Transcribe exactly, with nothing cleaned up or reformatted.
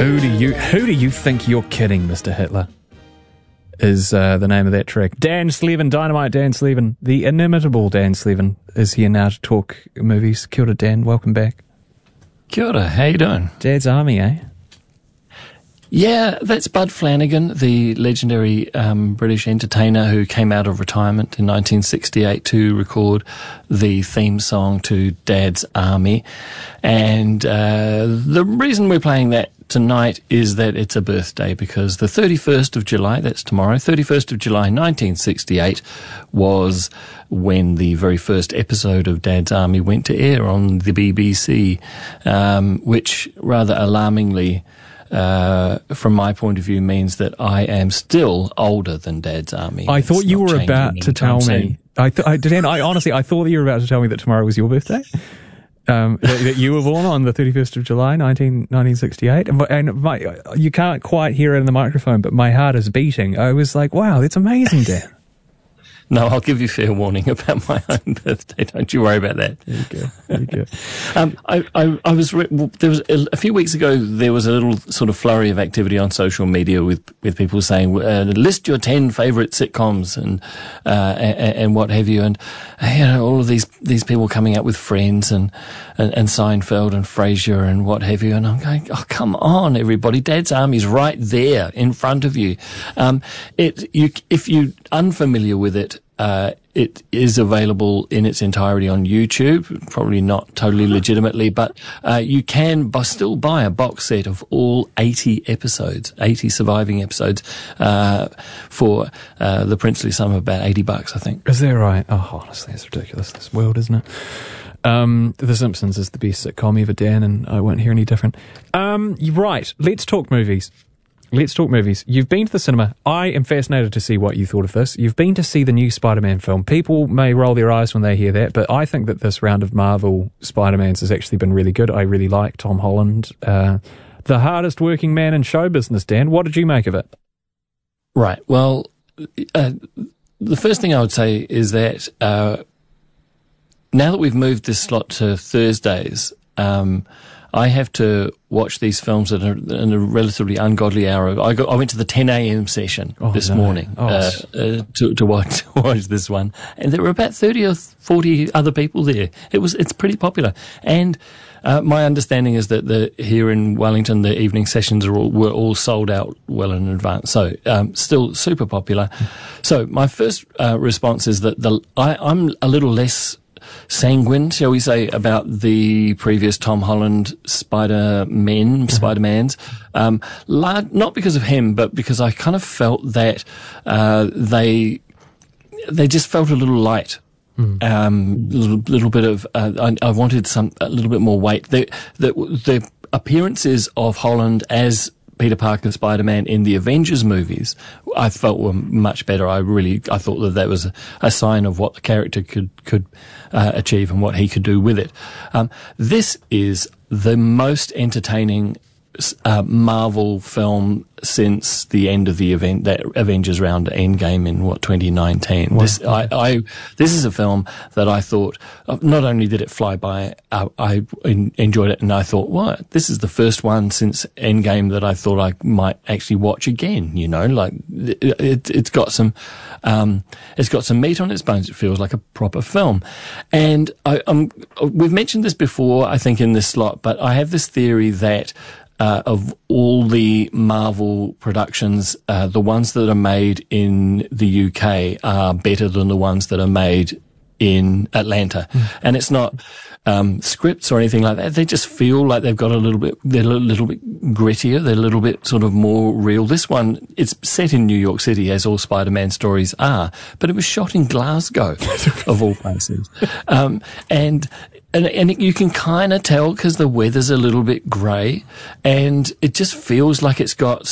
Who do you who do you think you're kidding, Mister Hitler? Is uh, the name of that track. Dan Slevin, Dynamite Dan Slevin, the inimitable Dan Slevin, is here now to talk movies. Kia ora, Dan. Welcome back. Kia ora. How you doing? Dad's Army, eh? Yeah, that's Bud Flanagan, the legendary um, British entertainer who came out of retirement in nineteen sixty-eight to record the theme song to Dad's Army. And uh, the reason we're playing that tonight is that it's a birthday, because the thirty-first of July, that's tomorrow, thirty-first of July nineteen sixty-eight was when the very first episode of Dad's Army went to air on the B B C, um, which rather alarmingly, Uh, from my point of view, means that I am still older than Dad's Army. I It's thought you not were changing about to tell anytime me. soon. I, th- I, Dan, I honestly, I thought that you were about to tell me that tomorrow was your birthday. Um, that, that you were born on the thirty-first of July, nineteen, nineteen sixty-eight. And, and my, you can't quite hear it in the microphone, but my heart is beating. I was like, wow, that's amazing, Dan. No, I'll give you fair warning about my own birthday. Don't you worry about that. There you go. There you go. um, I, I, I was re- well, there was a, a few weeks ago. There was a little sort of flurry of activity on social media with with people saying, uh, "List your ten favourite sitcoms and, uh, and and what have you." And uh, you know, all of these these people coming out with Friends and, and and Seinfeld and Frasier and what have you. And I'm going, "Oh, come on, everybody! Dad's Army's right there in front of you." Um, it you if you're unfamiliar with it. Uh, it is available in its entirety on YouTube, probably not totally legitimately, but uh, you can bu- still buy a box set of all eighty episodes, eighty surviving episodes, uh, for uh, the princely sum of about eighty bucks, I think. Is that right? Oh, honestly, it's ridiculous, this world, isn't it? Um, The Simpsons is the best sitcom ever, Dan, and I won't hear any different. Um, you're right. Let's talk movies. Let's talk movies. You've been to the cinema. I am fascinated to see what you thought of this. You've been to see the new Spider-Man film. People may roll their eyes when they hear that, but I think that this round of Marvel Spider-Mans has actually been really good. I really like Tom Holland, uh, the hardest working man in show business, Dan. What did you make of it? Right. Well, uh, the first thing I would say is that uh, now that we've moved this slot to Thursdays, um, I have to watch these films at a, in a relatively ungodly hour. I, got, I went to the ten a.m. session oh, this no. morning oh. uh, uh, to, to, watch, to watch this one, and there were about thirty or forty other people there. It was it's pretty popular, and uh, my understanding is that the here in Wellington the evening sessions are all, were all sold out well in advance. So um, still super popular. So my first uh, response is that the I, I'm a little less sanguine, shall we say, about the previous Tom Holland Spider-Men, Spider-Mans. Um, la- not because of him, but because I kind of felt that uh, they they just felt a little light. Mm. Um, little little bit of uh, I, I wanted some a little bit more weight. The the, the appearances of Holland as Peter Parker Spider-Man in the Avengers movies, I felt were much better. I really, I thought that that was a, a sign of what the character could could uh, achieve and what he could do with it. Um, this is the most entertaining uh, Marvel film since the end of the event, that Avengers round Endgame in what twenty nineteen. Wow. This, I, I, this is a film that I thought uh, not only did it fly by, uh, I in, enjoyed it, and I thought, what? This is the first one since Endgame that I thought I might actually watch again. You know, like it, it, it's got some, um, it's got some meat on its bones. It feels like a proper film, and I, um, we've mentioned this before, I think, in this slot, but I have this theory that. Uh, of all the Marvel productions, uh, the ones that are made in the U K are better than the ones that are made in Atlanta. Mm. And it's not um, scripts or anything like that. They just feel like they've got a little bit, they're a little bit grittier. They're a little bit sort of more real. This one, it's set in New York City, as all Spider-Man stories are, but it was shot in Glasgow, of all places. Um, and And, and you can kind of tell because the weather's a little bit grey, and it just feels like it's got